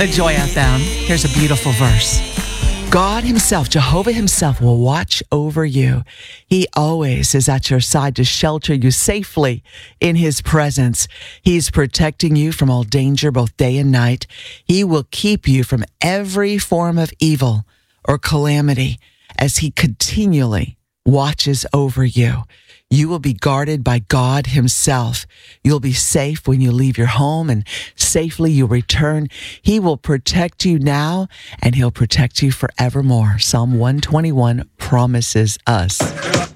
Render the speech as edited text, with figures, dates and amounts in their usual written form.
The Joy FM. Here's a beautiful verse. God himself, Jehovah himself, will watch over you. He always is at your side to shelter you safely in his presence. He's protecting you from all danger, both day and night. He will keep you from every form of evil or calamity as he continually watches over you. You will be guarded by God himself. You'll be safe when you leave your home and safely you return. He will protect you now and he'll protect you forevermore. Psalm 121 promises us.